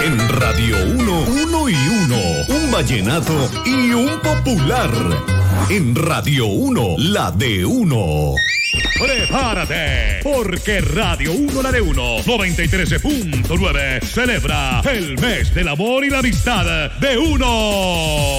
En Radio 1, 1 y 1, un vallenato y un popular. En Radio 1, la de 1. ¡Prepárate! Porque Radio 1, la de 1, 93.9, celebra el mes del amor y la amistad de 1.